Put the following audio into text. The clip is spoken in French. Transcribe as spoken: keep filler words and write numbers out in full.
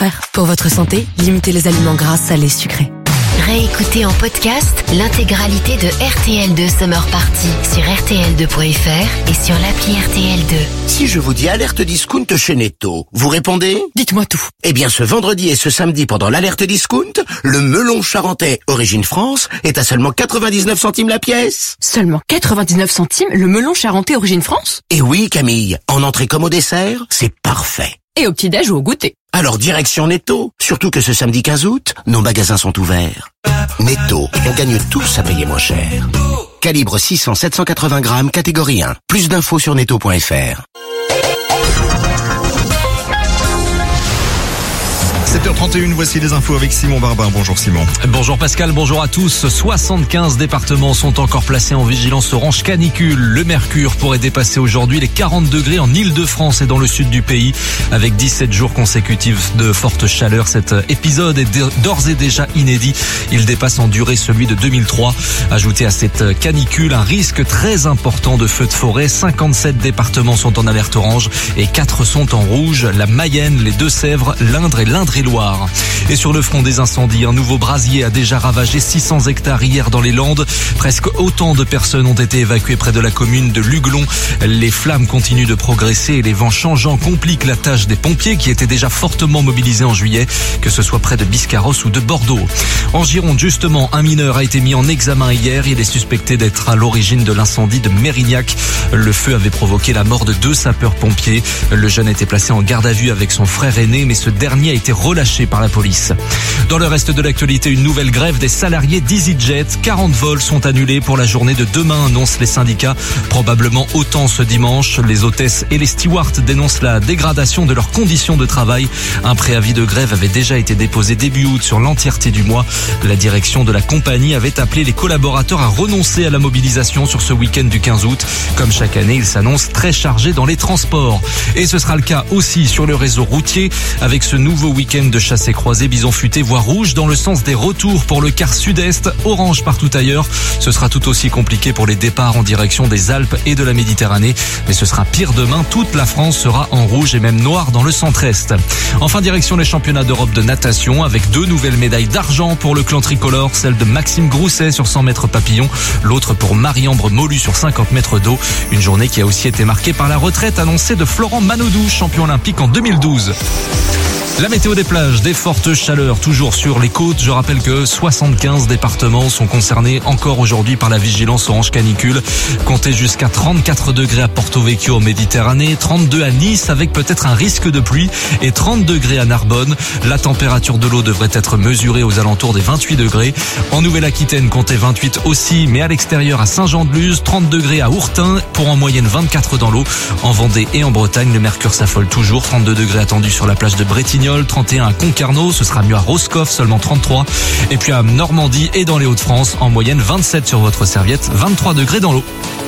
contraire. Pour votre santé, limitez les aliments gras, salés, sucrés. Réécoutez en podcast l'intégralité de R T L deux Summer Party sur R T L deux point F R et sur l'appli R T L deux. Si je vous dis alerte discount chez Netto, vous répondez ? Dites-moi tout. Eh bien, ce vendredi et ce samedi pendant l'alerte discount, le melon charentais Origine France est à seulement quatre-vingt-dix-neuf centimes la pièce. Seulement quatre-vingt-dix-neuf centimes le melon charentais Origine France ? Et oui, Camille, en entrée comme au dessert, c'est parfait. Et au petit-déj ou au goûter. Alors direction Netto, surtout que ce samedi quinze août, nos magasins sont ouverts. Netto, on gagne tous à payer moins cher. Calibre six cents à sept cent quatre-vingts grammes, catégorie un. Plus d'infos sur netto point F R. sept heures trente et une, voici les infos avec Simon Barbin. Bonjour Simon. Bonjour Pascal, bonjour à tous. soixante-quinze départements sont encore placés en vigilance orange canicule. Le mercure pourrait dépasser aujourd'hui les quarante degrés en Île-de-France et dans le sud du pays. Avec dix-sept jours consécutifs de forte chaleur, cet épisode est d'ores et déjà inédit. Il dépasse en durée celui de deux mille trois. Ajoutez à cette canicule un risque très important de feux de forêt. cinquante-sept départements sont en alerte orange et quatre sont en rouge. La Mayenne, les Deux-Sèvres, l'Indre et l'Indre-et-Loire. Et sur le front des incendies, un nouveau brasier a déjà ravagé six cents hectares hier dans les Landes. Presque autant de personnes ont été évacuées près de la commune de Luglon. Les flammes continuent de progresser et les vents changeants compliquent la tâche des pompiers qui étaient déjà fortement mobilisés en juillet, que ce soit près de Biscarrosse ou de Bordeaux. En Gironde, justement, un mineur a été mis en examen hier. Il est suspecté d'être à l'origine de l'incendie de Mérignac. Le feu avait provoqué la mort de deux sapeurs-pompiers. Le jeune était placé en garde à vue avec son frère aîné, mais ce dernier a été relâché par la police. Dans le reste de l'actualité, une nouvelle grève des salariés d'EasyJet. quarante vols sont annulés pour la journée de demain, annoncent les syndicats. Probablement autant ce dimanche. Les hôtesses et les stewards dénoncent la dégradation de leurs conditions de travail. Un préavis de grève avait déjà été déposé début août sur l'entièreté du mois. La direction de la compagnie avait appelé les collaborateurs à renoncer à la mobilisation sur ce week-end du quinze août. Comme chaque année, il s'annonce très chargé dans les transports. Et ce sera le cas aussi sur le réseau routier avec ce nouveau week-end de chassé croisé, bison futé, voie rouge dans le sens des retours pour le quart sud-est, orange partout ailleurs. Ce sera tout aussi compliqué pour les départs en direction des Alpes et de la Méditerranée, mais ce sera pire demain. Toute la France sera en rouge et même noir dans le centre-est. Enfin, direction les championnats d'Europe de natation avec deux nouvelles médailles d'argent pour le clan tricolore, celle de Maxime Grousset sur cent mètres papillon, l'autre pour Marie-Ambre Molu sur cinquante mètres d'eau. Une journée qui a aussi été marquée par la retraite annoncée de Florent Manodou, champion olympique en deux mille douze. La météo des plages, des fortes chaleurs toujours sur les côtes. Je rappelle que soixante-quinze départements sont concernés encore aujourd'hui par la vigilance orange canicule. Comptez jusqu'à trente-quatre degrés à Porto Vecchio en Méditerranée, trente-deux à Nice avec peut-être un risque de pluie et trente degrés à Narbonne. La température de l'eau devrait être mesurée aux alentours des vingt-huit degrés. En Nouvelle-Aquitaine, comptez vingt-huit aussi, mais à l'extérieur à Saint-Jean-de-Luz, trente degrés à Ourtin pour en moyenne vingt-quatre dans l'eau. En Vendée et en Bretagne, le mercure s'affole toujours, trente-deux degrés attendus sur la plage de Bretignolles, trente et un à Concarneau, ce sera mieux à Roscoff, seulement trente-trois. Et puis à Normandie et dans les Hauts-de-France, en moyenne vingt-sept sur votre serviette, vingt-trois degrés dans l'eau.